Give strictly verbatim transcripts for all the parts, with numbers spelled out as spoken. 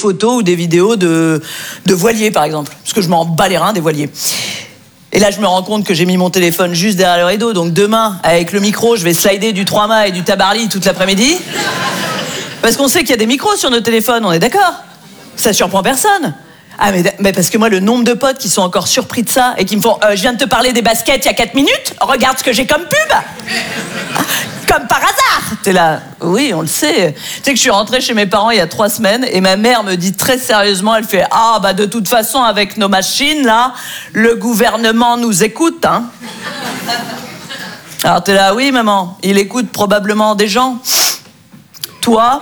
photos ou des vidéos de, de voiliers, par exemple. Parce que je m'en bats les reins des voiliers. Et là, je me rends compte que j'ai mis mon téléphone juste derrière le rideau. Donc demain, avec le micro, je vais slider du trois mâts et du Tabarly toute l'après-midi. Parce qu'on sait qu'il y a des micros sur nos téléphones, on est d'accord? Ça surprend personne. Ah, mais, mais parce que moi, le nombre de potes qui sont encore surpris de ça et qui me font euh, « Je viens de te parler des baskets il y a quatre minutes, regarde ce que j'ai comme pub !» Comme par hasard. T'es là, oui, on le sait. Tu sais que je suis rentrée chez mes parents il y a trois semaines et ma mère me dit très sérieusement, elle fait « Ah, bah de toute façon, avec nos machines, là, le gouvernement nous écoute, hein. » Alors t'es là, oui, maman, il écoute probablement des gens. Toi,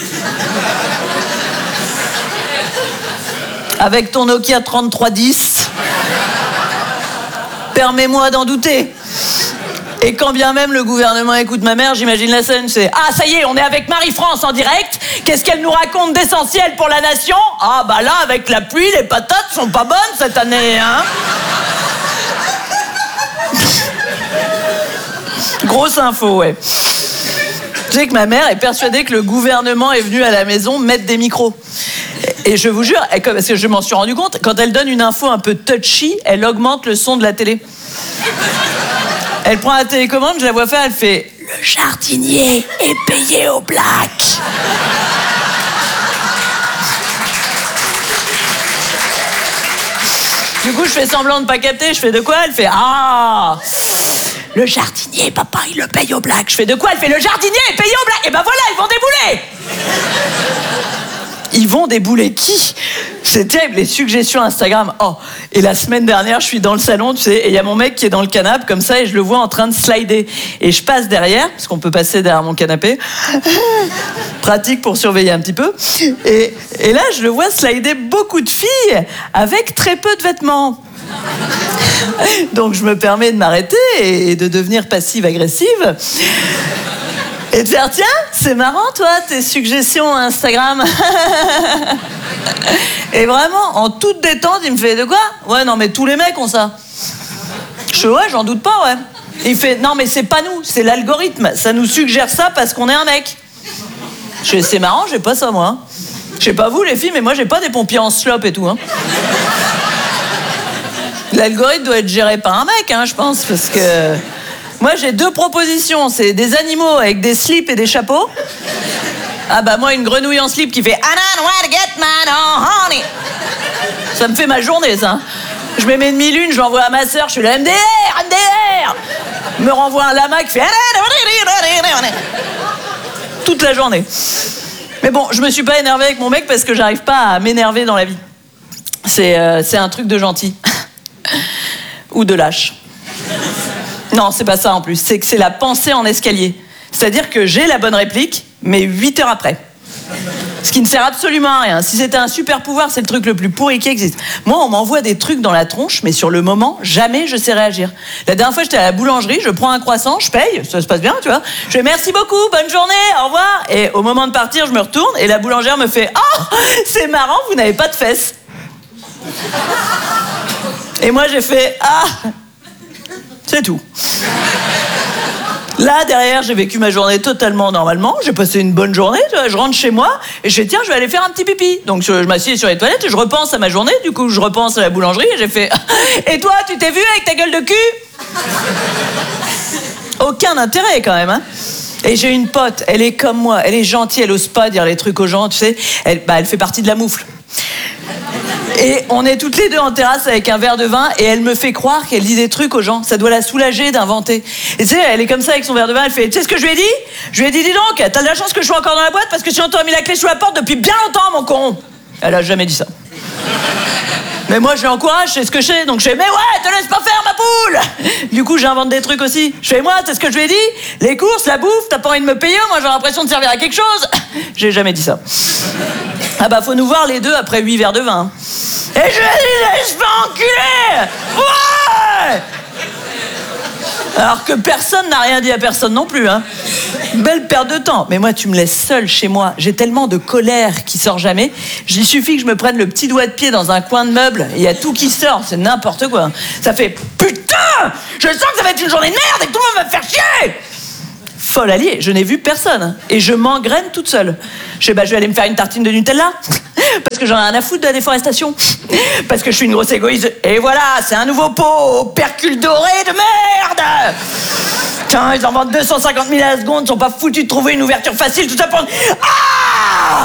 avec ton Nokia trente-trois dix, permets-moi d'en douter. Et quand bien même le gouvernement écoute ma mère, j'imagine la scène, c'est « Ah, ça y est, on est avec Marie-France en direct. Qu'est-ce qu'elle nous raconte d'essentiel pour la nation ? Ah, bah là, avec la pluie, les patates sont pas bonnes cette année, hein ?» Grosse info, ouais. Tu sais que ma mère est persuadée que le gouvernement est venu à la maison mettre des micros. Et je vous jure, parce que je m'en suis rendu compte, quand elle donne une info un peu touchy, elle augmente le son de la télé. Elle prend la télécommande, je la vois faire, elle fait « Le jardinier est payé au black !» Du coup, je fais semblant de pas capter, je fais de quoi? Elle fait « Ah !» Le jardinier, papa, il le paye au black. Je fais de quoi? Elle fait le jardinier est payé au black. Et ben voilà, ils vont débouler. Ils vont débouler qui? C'est terrible, les suggestions Instagram. Oh, et la semaine dernière, je suis dans le salon, tu sais, et il y a mon mec qui est dans le canapé comme ça, et je le vois en train de slider. Et je passe derrière, parce qu'on peut passer derrière mon canapé. Pratique pour surveiller un petit peu. Et, et là, je le vois slider beaucoup de filles avec très peu de vêtements. Donc je me permets de m'arrêter et de devenir passive-agressive et de faire « Tiens, c'est marrant toi, tes suggestions Instagram. » Et vraiment, en toute détente, il me fait « De quoi ? Ouais, non mais tous les mecs ont ça. » Je fais « Ouais, j'en doute pas, ouais. » Et il fait « Non mais c'est pas nous, c'est l'algorithme. Ça nous suggère ça parce qu'on est un mec. » Je fais « C'est marrant, j'ai pas ça moi. Hein. Je sais pas vous les filles, mais moi j'ai pas des pompiers en slop et tout. Hein. » L'algorithme doit être géré par un mec, hein, je pense, parce que moi j'ai deux propositions, c'est des animaux avec des slips et des chapeaux. Ah bah moi une grenouille en slip qui fait I don't want to get my own honey. Ça me fait ma journée ça. Je me mets une mille-une, je l'envoie à ma sœur, je suis là M D R, M D R. Me renvoie un lama qui fait toute la journée. Mais bon, je me suis pas énervée avec mon mec parce que j'arrive pas à m'énerver dans la vie. C'est, euh, c'est un truc de gentil. Ou de lâche. Non, c'est pas ça en plus. C'est que c'est la pensée en escalier. C'est-à-dire que j'ai la bonne réplique, mais huit heures après. Ce qui ne sert absolument à rien. Si c'était un super pouvoir, c'est le truc le plus pourri qui existe. Moi, on m'envoie des trucs dans la tronche, mais sur le moment, jamais je sais réagir. La dernière fois, j'étais à la boulangerie, je prends un croissant, je paye, ça se passe bien, tu vois. Je fais merci beaucoup, bonne journée, au revoir. Et au moment de partir, je me retourne et la boulangère me fait « Oh, c'est marrant, vous n'avez pas de fesses. » Et moi, j'ai fait « Ah !» C'est tout. Là, derrière, j'ai vécu ma journée totalement normalement. J'ai passé une bonne journée. Tu vois, je rentre chez moi et je fais « Tiens, je vais aller faire un petit pipi. » Donc, je, je m'assieds sur les toilettes et je repense à ma journée. Du coup, je repense à la boulangerie et j'ai fait « Et toi, tu t'es vu avec ta gueule de cul ?» Aucun intérêt, quand même, hein. Et j'ai une pote, elle est comme moi. Elle est gentille, elle ose pas dire les trucs aux gens, tu sais. Elle, bah, elle fait partie de la moufle. Et on est toutes les deux en terrasse avec un verre de vin et elle me fait croire qu'elle dit des trucs aux gens. Ça doit la soulager d'inventer. Et tu sais, elle est comme ça avec son verre de vin, elle fait « Tu sais ce que je lui ai dit ? Je lui ai dit, dis donc, t'as de la chance que je sois encore dans la boîte parce que sinon t'aurais mis la clé sous la porte depuis bien longtemps, mon con !» Elle a jamais dit ça. Mais moi, je l'encourage, c'est ce que je sais. Donc je fais « Mais ouais, te laisse pas faire, ma poule !» Du coup, j'invente des trucs aussi. Je fais « Moi, c'est ce que je lui ai dit ? Les courses, la bouffe, t'as pas envie de me payer ? Moi, j'ai l'impression de servir à quelque chose. » J'ai jamais dit ça. Ah bah, faut nous voir les deux après huit verres de vin. Et je lui ai dit, laisse pas enculer! Ouais! Alors que personne n'a rien dit à personne non plus, hein. Belle perte de temps. Mais moi, tu me laisses seule chez moi. J'ai tellement de colère qui sort jamais. Il suffit que je me prenne le petit doigt de pied dans un coin de meuble et il y a tout qui sort. C'est n'importe quoi. Ça fait putain! Je sens que ça va être une journée de merde et que tout le monde va me faire chier! folle alliée, je n'ai vu personne. Et je m'engraine toute seule. Je sais, bah, je vais aller me faire une tartine de Nutella. Parce que j'en ai rien à foutre de la déforestation. Parce que je suis une grosse égoïste. Et voilà, c'est un nouveau pot au percule doré de merde. Tiens, ils en vendent deux cent cinquante mille à la seconde, ils sont pas foutus de trouver une ouverture facile, tout ça pour... Ah!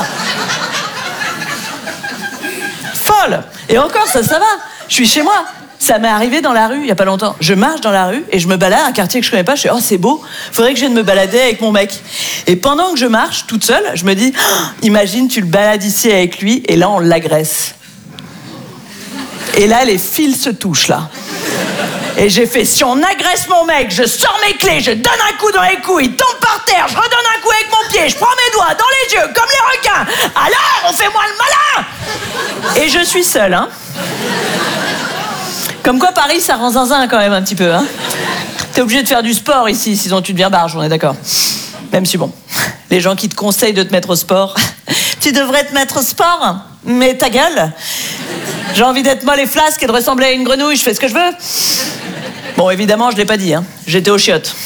Folle. Et encore, ça, ça va. Je suis chez moi. Ça m'est arrivé dans la rue, il y a pas longtemps. Je marche dans la rue et je me balade à un quartier que je connais pas. Je fais, oh, c'est beau, faudrait que je vienne me balader avec mon mec. Et pendant que je marche toute seule, je me dis, oh, imagine, tu le balades ici avec lui et là, on l'agresse. Et là, les fils se touchent, là. Et j'ai fait, si on agresse mon mec, je sors mes clés, je donne un coup dans les couilles, il tombe par terre, je redonne un coup avec mon pied, je prends mes doigts dans les yeux, comme les requins. Alors, on fait moins le malin. Et je suis seule, hein. Comme quoi, Paris, ça rend zinzin quand même un petit peu, hein. T'es obligé de faire du sport ici, sinon tu deviens barge, on est d'accord. Même si bon, les gens qui te conseillent de te mettre au sport, tu devrais te mettre au sport, mais ta gueule. J'ai envie d'être molle et flasque et de ressembler à une grenouille, je fais ce que je veux. Bon, évidemment, je l'ai pas dit, hein. J'étais aux chiottes.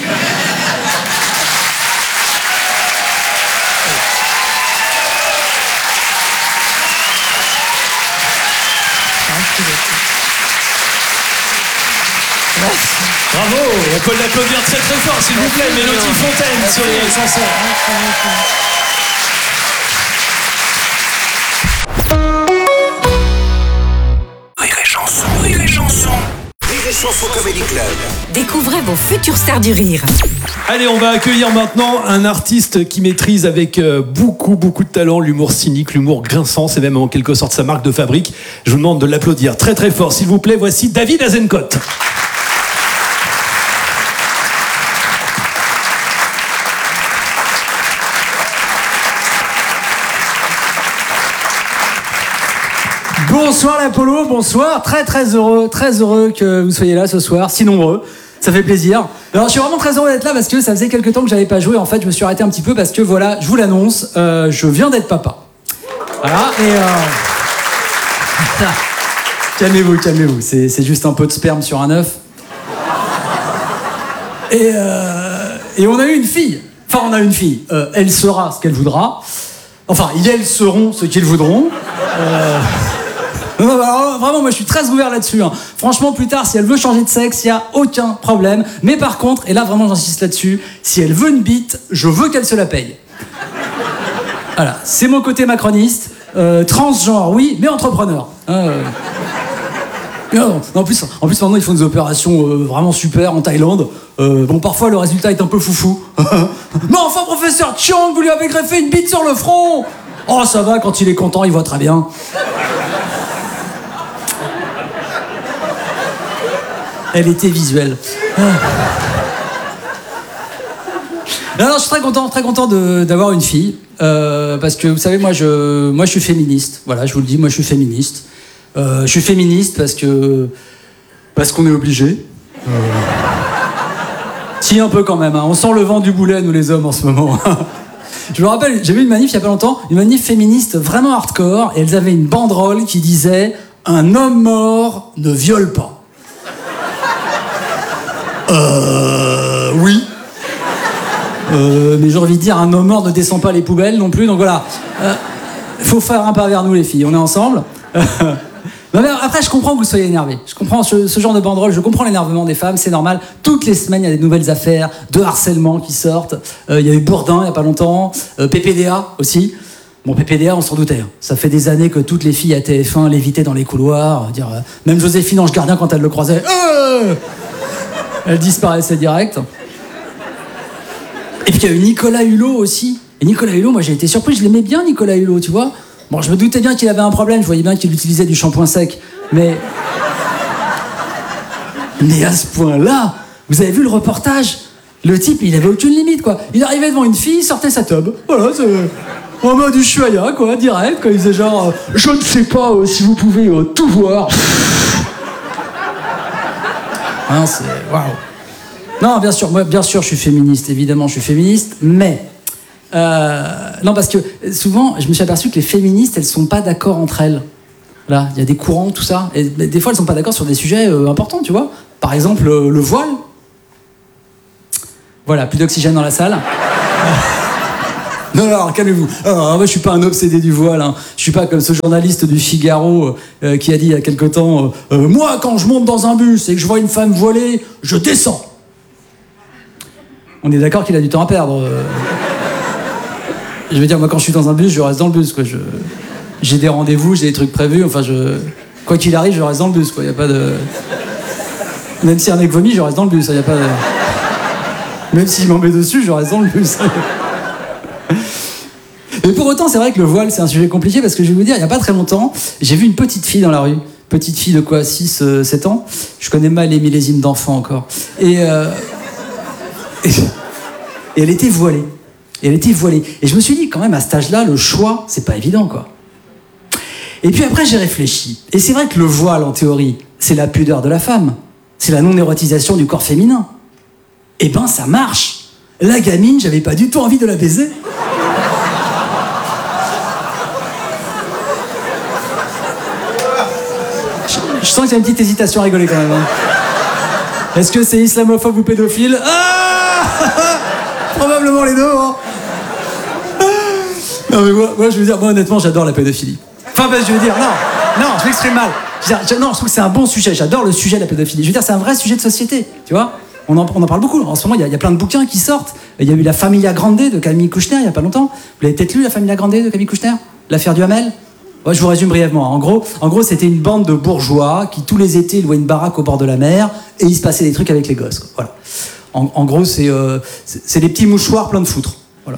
Bravo, on peut l'applaudir très très fort, s'il vous plaît, Mélodie Fontaine sur les chansons. Rire et chanson, rire et chanson. Rire et chanson Comedy Club. Découvrez vos futures stars du rire. Allez, on va accueillir maintenant un artiste qui maîtrise avec beaucoup, beaucoup de talent l'humour cynique, l'humour grinçant, c'est même en quelque sorte sa marque de fabrique. Je vous demande de l'applaudir très très fort, s'il vous plaît. Voici David Azencott. Bonsoir l'Apollo, bonsoir, très très heureux, très heureux que vous soyez là ce soir, si nombreux, ça fait plaisir. Alors je suis vraiment très heureux d'être là parce que ça faisait quelques temps que j'avais pas joué, en fait je me suis arrêté un petit peu parce que voilà, je vous l'annonce, euh, je viens d'être papa. Voilà, et euh... calmez-vous, calmez-vous, c'est, c'est juste un peu de sperme sur un œuf. Et, euh... et on a eu une fille, enfin on a une fille, euh, elle sera ce qu'elle voudra, enfin ils elles seront ce qu'ils voudront. Euh... Non, alors, vraiment, moi je suis très ouvert là-dessus. Hein. Franchement, plus tard, si elle veut changer de sexe, il n'y a aucun problème. Mais par contre, et là vraiment j'insiste là-dessus, si elle veut une bite, je veux qu'elle se la paye. Voilà, c'est mon côté macroniste. Euh, transgenre, oui, mais entrepreneur. Euh... Non, en plus, en plus, maintenant, ils font des opérations euh, vraiment super en Thaïlande. Euh, bon, parfois, le résultat est un peu foufou. Mais enfin, professeur Chiang, vous lui avez greffé une bite sur le front. Oh, ça va, quand il est content, il voit très bien. Elle était visuelle. Ah. Non, non, je suis très content, très content de, d'avoir une fille. Euh, parce que, vous savez, moi je, moi, je suis féministe. Voilà, je vous le dis, moi, je suis féministe. Euh, je suis féministe parce que... Parce qu'on est obligé. Euh... Si, un peu quand même. Hein. On sent le vent du boulet, nous, les hommes, en ce moment. Je me rappelle, j'ai vu une manif il y a pas longtemps, une manif féministe vraiment hardcore, et elles avaient une banderole qui disait « Un homme mort ne viole pas ». Euh... Oui. Euh, mais j'ai envie de dire, un homme mort ne descend pas les poubelles non plus, donc voilà. Euh, faut faire un pas vers nous, les filles, on est ensemble. Euh, non, mais après, je comprends que vous soyez énervés. Je comprends ce, ce genre de banderole, je comprends l'énervement des femmes, c'est normal. Toutes les semaines, il y a des nouvelles affaires de harcèlement qui sortent. Euh, il y a eu Bourdin il n'y a pas longtemps, euh, P P D A aussi. Bon, P P D A, on s'en doutait. Hein. Ça fait des années que toutes les filles à T F un l'évitaient dans les couloirs. Dire, euh, même Joséphine Ange Gardien, quand elle le croisait, euh elle disparaissait direct. Et puis il y a eu Nicolas Hulot aussi. Et Nicolas Hulot, moi j'ai été surpris, je l'aimais bien Nicolas Hulot, tu vois. Bon, je me doutais bien qu'il avait un problème, je voyais bien qu'il utilisait du shampoing sec. Mais... Mais à ce point-là, vous avez vu le reportage? Le type, il avait aucune limite, quoi. Il arrivait devant une fille, il sortait sa tub. Voilà, c'est... En mode du Ushuaïa, quoi, direct, quoi. Il faisait genre... Euh, je ne sais pas euh, si vous pouvez euh, tout voir. Hein, c'est... Waouh. Non, bien sûr, moi, bien sûr, je suis féministe, évidemment, je suis féministe, mais... Euh, non, parce que souvent, je me suis aperçu que les féministes, elles sont pas d'accord entre elles. Là, il y a des courants, tout ça, et des fois, elles sont pas d'accord sur des sujets euh, importants, tu vois. Par exemple, euh, le voile. Voilà, plus d'oxygène dans la salle. Non, alors, calmez-vous. Alors, moi, je suis pas un obsédé du voile. Hein. Je suis pas comme ce journaliste du Figaro euh, qui a dit il y a quelque temps euh, euh, moi, quand je monte dans un bus et que je vois une femme voilée, je descends. On est d'accord qu'il a du temps à perdre. Euh... Je veux dire, moi, quand je suis dans un bus, je reste dans le bus, quoi. Je... J'ai des rendez-vous, j'ai des trucs prévus. Enfin, je... quoi qu'il arrive, je reste dans le bus, quoi. Y a pas de... Même si un mec vomit, je reste dans le bus. Y a pas de... Même s'il m'en met dessus, je reste dans le bus. Mais pour autant, c'est vrai que le voile, c'est un sujet compliqué parce que je vais vous dire, il n'y a pas très longtemps, j'ai vu une petite fille dans la rue. Petite fille de quoi, six, sept ans. Je connais mal les millésimes d'enfants encore. Et, euh... et... et elle était voilée. Et elle était voilée. Et je me suis dit, quand même, à cet âge-là, le choix, c'est pas évident, quoi. Et puis après, j'ai réfléchi. Et c'est vrai que le voile, en théorie, c'est la pudeur de la femme. C'est la non-érotisation du corps féminin. Eh ben, ça marche. La gamine, j'avais pas du tout envie de la baiser. Je, je sens qu'il y a une petite hésitation à rigoler quand même. Hein. Est-ce que c'est islamophobe ou pédophile? Ah probablement les deux. Hein. Non mais moi, moi, je veux dire, moi honnêtement, j'adore la pédophilie. Enfin, ben, je veux dire, non, non, je m'exprime mal. Je veux dire, non, je trouve que c'est un bon sujet. J'adore le sujet de la pédophilie. Je veux dire, c'est un vrai sujet de société, tu vois. On en, on en parle beaucoup. En ce moment, il y, y a plein de bouquins qui sortent. Il y a eu La Familia Grande de Camille Kouchner il y a pas longtemps. Vous l'avez peut-être lu, La Familia Grande de Camille Kouchner? L'affaire du Hamel? Ouais, je vous résume brièvement. En gros, en gros, c'était une bande de bourgeois qui tous les étés louaient une baraque au bord de la mer et il se passait des trucs avec les gosses, quoi. Voilà. En, en gros, c'est, euh, c'est, c'est des petits mouchoirs pleins de foutre. Voilà.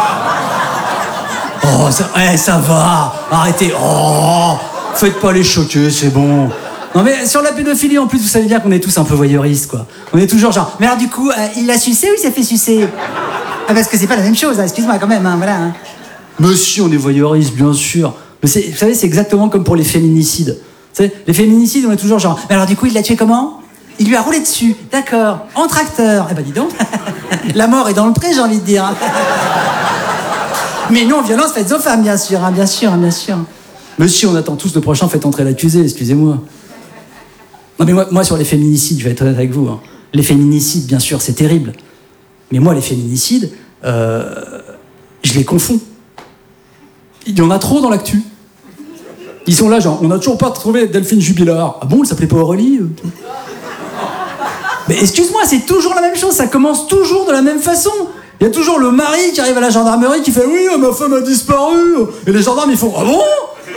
Oh, ça, eh, ça va. Arrêtez. Oh, faites pas les choquer, c'est bon. Non mais sur la pédophilie, en plus, vous savez bien qu'on est tous un peu voyeuristes, quoi. On est toujours genre, mais alors du coup, euh, il l'a sucé ou il s'est fait sucer? Ah, parce que c'est pas la même chose, hein, excuse-moi quand même, hein, voilà. Hein. Monsieur, on est voyeuristes, bien sûr. Mais c'est, vous savez, c'est exactement comme pour les féminicides. Vous savez, les féminicides, on est toujours genre, mais alors du coup, il l'a tué comment? Il lui a roulé dessus, d'accord, en tracteur. Eh ben dis donc, la mort est dans le pré, j'ai envie de dire. Mais non, violence faites aux femmes, bien sûr, hein, bien sûr, hein, bien sûr. Monsieur, on attend tous le prochain, faites entrer l'accusé, excusez-moi. Non mais moi, moi, sur les féminicides, je vais être honnête avec vous. Hein. Les féminicides, bien sûr, c'est terrible. Mais moi, les féminicides, euh, je les confonds. Il y en a trop dans l'actu. Ils sont là, genre, on n'a toujours pas trouvé Delphine Jubilard. Ah bon, elle s'appelait pas Aurélie? Mais excuse-moi, c'est toujours la même chose, ça commence toujours de la même façon. Il y a toujours le mari qui arrive à la gendarmerie qui fait « Oui, ma femme a disparu !» Et les gendarmes, ils font « Ah bon ?»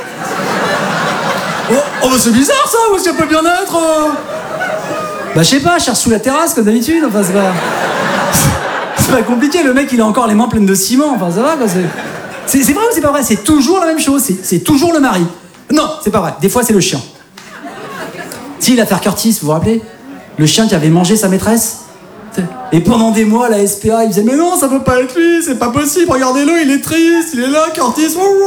Oh, oh bah c'est bizarre ça, où est-ce qu'elle peut bien être euh... Bah je sais pas, je cherche sous la terrasse comme d'habitude, enfin c'est pas... C'est pas compliqué, le mec il a encore les mains pleines de ciment, enfin ça va quoi, c'est... C'est, c'est vrai ou c'est pas vrai? C'est toujours la même chose, c'est, c'est toujours le mari. Non, c'est pas vrai, des fois c'est le chien. Si, l'affaire Curtis, vous vous rappelez? Le chien qui avait mangé sa maîtresse. Et pendant des mois, la S P A, il disait « Mais non, ça peut pas être lui, c'est pas possible, regardez-le, il est triste, il est là, Curtis.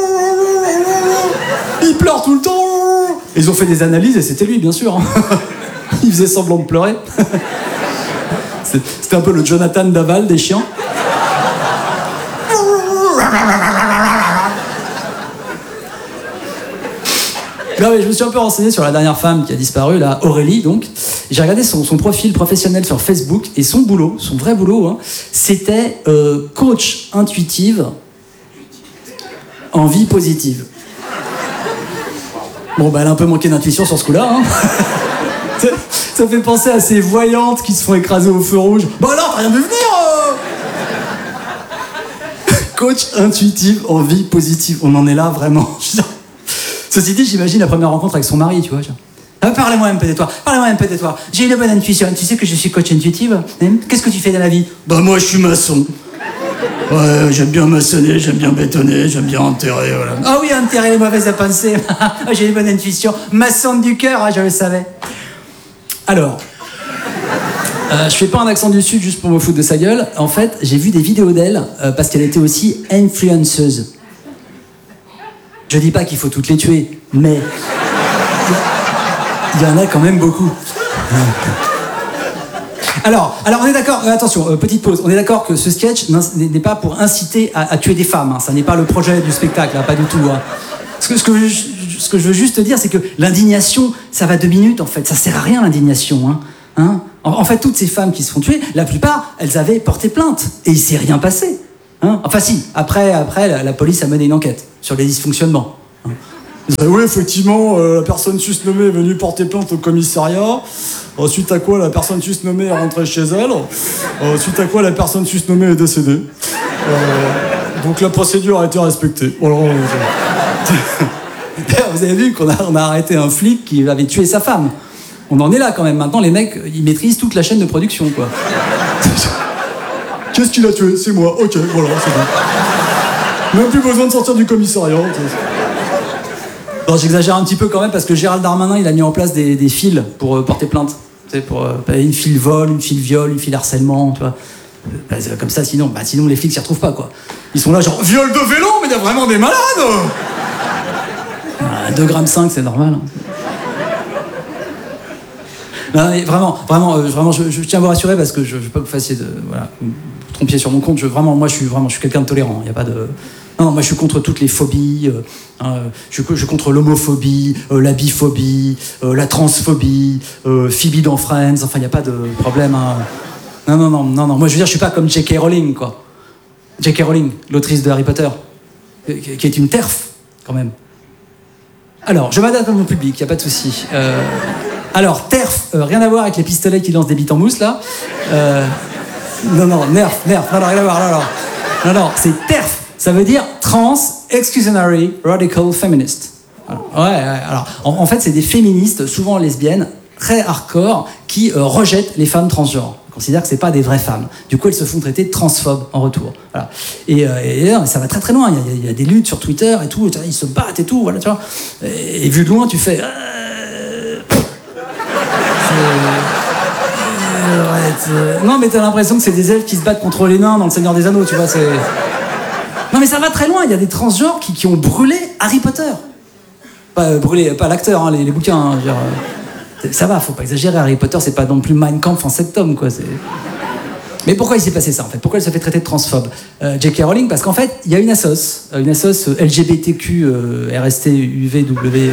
Il pleure tout le temps. » Et ils ont fait des analyses et c'était lui, bien sûr. Il faisait semblant de pleurer. C'était un peu le Jonathan Daval des chiens. Non, mais je me suis un peu renseigné sur la dernière femme qui a disparu, là, Aurélie, donc. J'ai regardé son, son profil professionnel sur Facebook et son boulot, son vrai boulot, hein, c'était euh, coach intuitive en vie positive. Bon, bah, elle a un peu manqué d'intuition sur ce coup-là. Hein. ça, ça fait penser à ces voyantes qui se font écraser au feu rouge. Bah alors, t'as rien vu venir euh Coach intuitive en vie positive. On en est là, vraiment. Ceci dit, j'imagine la première rencontre avec son mari, tu vois. Ah, parlez-moi un peu de toi, parlez-moi un peu de toi. J'ai une bonne intuition. Tu sais que je suis coach intuitive. Qu'est-ce que tu fais dans la vie? Bah moi, je suis maçon. Ouais, j'aime bien maçonner, j'aime bien bétonner, j'aime bien enterrer, voilà. Ah oui, enterrer les mauvaises pensées. J'ai une bonne intuition. Maçon du cœur, ah, je le savais. Alors, euh, je fais pas un accent du Sud juste pour me foutre de sa gueule. En fait, j'ai vu des vidéos d'elle euh, parce qu'elle était aussi influenceuse. Je dis pas qu'il faut toutes les tuer, mais il y en a quand même beaucoup. Alors, alors on est d'accord, euh, attention, euh, petite pause, on est d'accord que ce sketch n'est pas pour inciter à, à tuer des femmes, hein, ça n'est pas le projet du spectacle, hein, pas du tout. Hein. Ce, que, ce, que je, ce que je veux juste te dire, c'est que l'indignation, ça va deux minutes en fait, ça sert à rien l'indignation. Hein. Hein. En, en fait, toutes ces femmes qui se font tuer, la plupart, elles avaient porté plainte. Et il s'est rien passé. Hein, enfin si, après, après la, la police a mené une enquête sur les dysfonctionnements. Hein. Oui, effectivement, euh, la personne susnommée est venue porter plainte au commissariat. Euh, suite à quoi, la personne susnommée est rentrée chez elle. Euh, suite à quoi, la personne susnommée est décédée. Euh, donc la procédure a été respectée. Voilà. Vous avez vu qu'on a, on a arrêté un flic qui avait tué sa femme. On en est là quand même. Maintenant, les mecs, ils maîtrisent toute la chaîne de production, quoi. Qu'est-ce qu'il a tué? C'est moi. Ok, voilà, c'est bon. Même plus besoin de sortir du commissariat. Bon, j'exagère un petit peu quand même parce que Gérald Darmanin, il a mis en place des, des fils pour euh, porter plainte. Tu sais, pour euh, une file vol, une file viol, une file harcèlement, tu vois. Bah, comme ça, sinon, bah, sinon les flics s'y retrouvent pas, quoi. Ils sont là, genre, viol de vélo, mais il y a vraiment des malades. Ah, deux virgule cinq grammes, c'est normal. Hein. Non, mais vraiment, vraiment, euh, vraiment, je, je tiens à vous rassurer parce que je ne veux pas que vous fassiez de, voilà, vous trompiez sur mon compte. Je, vraiment, moi, je suis vraiment, je suis quelqu'un de tolérant. Il y a pas de, non, non, moi, je suis contre toutes les phobies. Euh, hein, je, je suis contre l'homophobie, euh, la biphobie, euh, la transphobie, euh, Phoebe dans Friends. Enfin, il n'y a pas de problème. Hein. Non, non, non, non, non. Moi, je veux dire, je suis pas comme J K Rowling, quoi. J K Rowling, l'autrice de Harry Potter, qui, qui est une terf, quand même. Alors, je m'adapte à mon public, il n'y a pas de souci. Euh, alors, terf, euh, rien à voir avec les pistolets qui lancent des bites en mousse, là. Euh, non, non, nerf, nerf, non, non, rien à voir, non, non. Non, non, c'est terf. Ça veut dire Trans Exclusionary Radical Feminist. Alors, ouais, ouais, alors, en, en fait, c'est des féministes, souvent lesbiennes, très hardcore, qui euh, rejettent les femmes transgenres. Ils considèrent que c'est pas des vraies femmes. Du coup, elles se font traiter de transphobes en retour. Voilà. Et, euh, et, et ça va très très loin. Il y, a, il y a des luttes sur Twitter et tout. Ils se battent et tout. Voilà, tu vois. Et, et vu de loin, tu fais. Euh... Euh, non, mais t'as l'impression que c'est des elfes qui se battent contre les nains dans Le Seigneur des Anneaux, tu vois. C'est... Non, mais ça va très loin. Il y a des transgenres qui, qui ont brûlé Harry Potter. Pas euh, brûlé, pas l'acteur, hein, les, les bouquins. Hein, genre, euh, ça va, faut pas exagérer. Harry Potter, c'est pas non plus Mein Kampf en sept tomes, quoi. C'est... Mais pourquoi il s'est passé ça, en fait? Pourquoi elle se fait traiter de transphobe? euh, J K Rowling, parce qu'en fait, il y a une assoce, une assoce L G B T Q, euh, R S T U V W.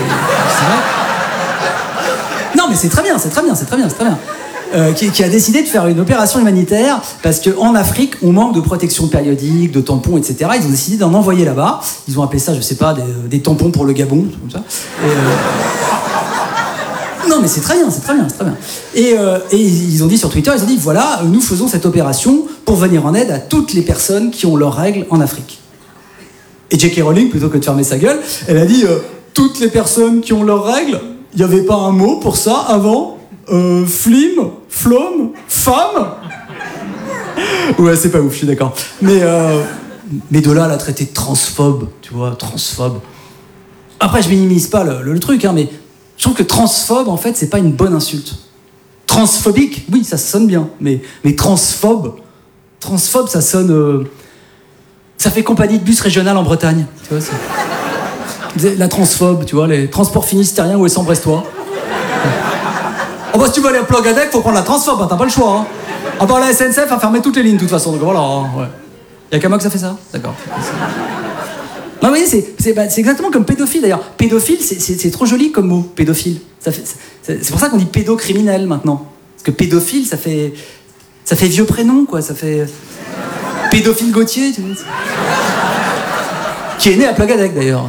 Non, mais c'est très bien, c'est très bien, c'est très bien, c'est très bien. Euh, qui, qui a décidé de faire une opération humanitaire parce qu'en Afrique, on manque de protection périodique, de tampons, et cetera. Ils ont décidé d'en envoyer là-bas. Ils ont appelé ça, je sais pas, des, des tampons pour le Gabon, comme ça. Et, euh... Non, mais c'est très bien, c'est très bien, c'est très bien. Et, euh, et ils ont dit sur Twitter, ils ont dit, voilà, nous faisons cette opération pour venir en aide à toutes les personnes qui ont leurs règles en Afrique. Et J K Rowling, plutôt que de fermer sa gueule, elle a dit, euh, toutes les personnes qui ont leurs règles, il n'y avait pas un mot pour ça avant? Euh, flim, flom, femme. Ouais, c'est pas ouf, je suis d'accord. Mais, euh, mais de là à la traiter de transphobe, tu vois, transphobe. Après, je minimise pas le, le, le truc, hein, mais je trouve que transphobe, en fait, c'est pas une bonne insulte. Transphobique, oui, ça sonne bien, mais, mais transphobe, transphobe, ça sonne... Euh, ça fait compagnie de bus régional en Bretagne, tu vois, c'est... La transphobe, tu vois, les transports finistériens ou Essam-Brestois. Oh bah si tu veux aller à Plogadec, faut prendre la transphobe, hein, t'as pas le choix. Hein. À part la S N C F a fermé toutes les lignes de toute façon, donc voilà. Hein, ouais. Y'a qu'à moi que ça fait ça? D'accord. Non, vous voyez, c'est, c'est, bah, c'est exactement comme pédophile d'ailleurs. Pédophile, c'est, c'est, c'est trop joli comme mot, pédophile. Ça fait, c'est, c'est pour ça qu'on dit pédocriminel maintenant. Parce que pédophile, ça fait, ça fait vieux prénom, quoi. Ça fait pédophile Gauthier, tu vois. Qui est né à Plogadec d'ailleurs.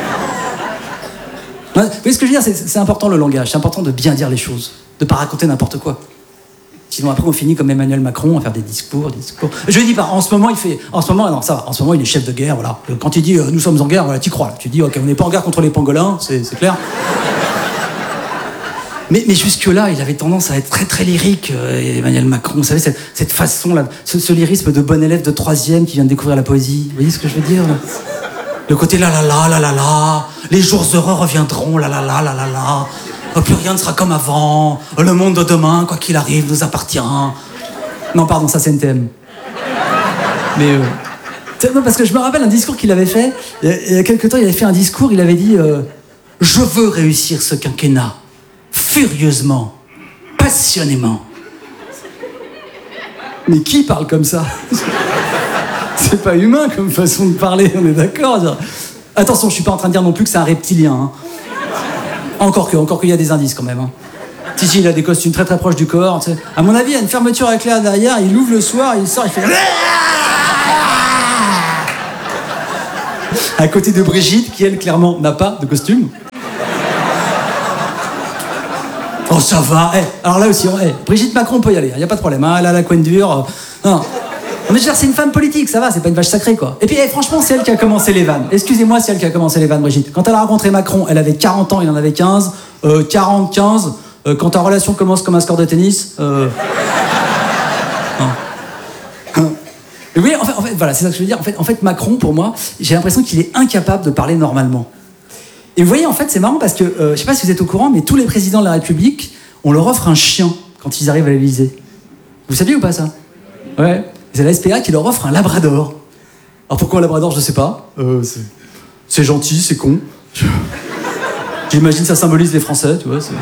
Vous voyez ce que je veux dire, c'est, c'est important le langage, c'est important de bien dire les choses, de ne pas raconter n'importe quoi. Sinon après on finit comme Emmanuel Macron à faire des discours, des discours. Je dis pas, en ce moment il fait, en ce moment non ça va, en ce moment il est chef de guerre, voilà. Quand il dit euh, nous sommes en guerre, voilà, t'y crois. Là. Tu dis ok, on n'est pas en guerre contre les pangolins, c'est, c'est clair. Mais, mais jusque-là, il avait tendance à être très très lyrique, euh, Emmanuel Macron. Vous savez cette, cette façon-là, ce, ce lyrisme de bon élève de troisième qui vient de découvrir la poésie. Vous voyez ce que je veux dire là? Le côté la la la la la la, les jours heureux reviendront, la la la la la la, plus rien ne sera comme avant, le monde de demain, quoi qu'il arrive, nous appartient. Non, pardon, ça c'est N T M. Mais euh, non, parce que je me rappelle un discours qu'il avait fait, il y a quelque temps, il avait fait un discours, il avait dit euh, « Je veux réussir ce quinquennat, furieusement, passionnément. » Mais qui parle comme ça? C'est pas humain comme façon de parler, on est d'accord. Genre... Attention, je suis pas en train de dire non plus que c'est un reptilien. Hein. Encore que, encore qu'il y a des indices quand même. Hein. Si, si, il a des costumes très très proches du corps. Tu sais. À mon avis, il y a une fermeture éclair derrière, il ouvre le soir, il sort, il fait... À côté de Brigitte, qui elle, clairement, n'a pas de costume. Oh, ça va. Eh, alors là aussi, eh, Brigitte Macron, on peut y aller, il n'y a pas de problème. Hein, elle a la coin dure. Non. Non, mais je veux dire, c'est une femme politique, ça va, c'est pas une vache sacrée, quoi. Et puis, eh, franchement, c'est elle qui a commencé les vannes. Excusez-moi, c'est elle qui a commencé les vannes, Brigitte. Quand elle a rencontré Macron, elle avait quarante ans, il en avait quinze. Euh, quarante, quinze. Euh, quand ta relation commence comme un score de tennis... Euh... Non. Mais oui, en fait, en fait, voilà, c'est ça que je veux dire. En fait, en fait Macron, pour moi, j'ai l'impression qu'il est incapable de parler normalement. Et vous voyez, en fait, c'est marrant parce que, euh, je sais pas si vous êtes au courant, mais tous les présidents de la République, on leur offre un chien quand ils arrivent à l'Élysée. Vous saviez ou pas ça? Ouais. C'est la S P A qui leur offre un labrador. Alors pourquoi un labrador, je sais pas. Euh, c'est... c'est gentil, c'est con. J'imagine que ça symbolise les Français, tu vois. C'est...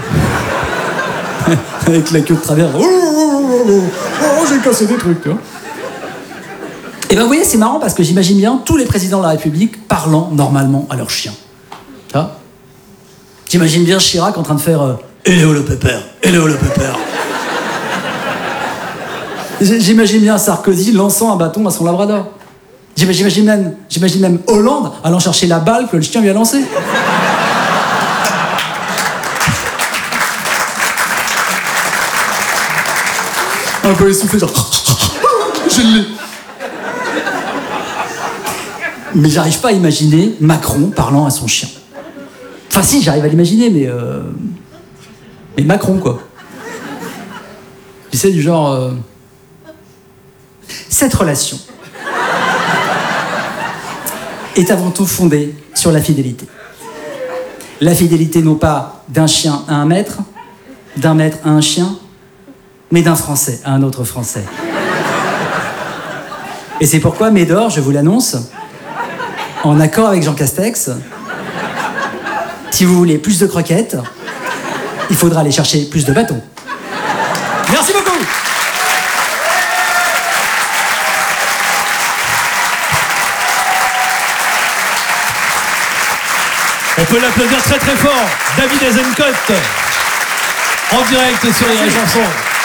Avec la queue de travers. Oh, oh, oh, oh, oh, j'ai cassé des trucs, tu vois. Et ben vous voyez, c'est marrant parce que j'imagine bien tous les présidents de la République parlant normalement à leur chien. Tu vois? J'imagine bien Chirac en train de faire euh, Hello le pépère, hello le pépère. J'imagine bien Sarkozy lançant un bâton à son labrador. J'imagine même, j'imagine même Hollande allant chercher la balle que le chien lui a lancée. Un peu essoufflé, genre... Je l'ai. Mais j'arrive pas à imaginer Macron parlant à son chien. Enfin si, j'arrive à l'imaginer, mais... Euh... Mais Macron, quoi. Tu sais, du genre... Euh... Cette relation est avant tout fondée sur la fidélité. La fidélité non pas d'un chien à un maître, d'un maître à un chien, mais d'un Français à un autre Français. Et c'est pourquoi Médor, je vous l'annonce, en accord avec Jean Castex, si vous voulez plus de croquettes, il faudra aller chercher plus de bâtons. Merci beaucoup. On peut l'applaudir très très fort. David Azencote, en direct sur les chansons.